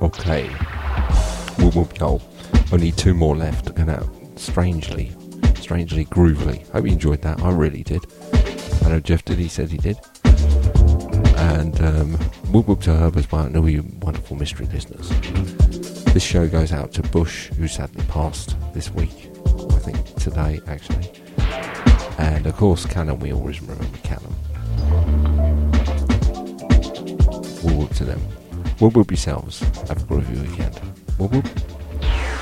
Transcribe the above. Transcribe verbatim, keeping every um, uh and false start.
Okay. Whoop whoop yo. Only two more left, and that strangely, strangely groovily. Hope you enjoyed that. I really did. I know Jeff did. He said he did. And um, whoop whoop to Herb as well, and all you wonderful mystery listeners. This show goes out to Bush, who sadly passed this week. I think today, actually. And of course, Callum. We always remember Callum. Whoop whoop to them. Whoop whoop yourselves. Have a groovy weekend. Whoop whoop.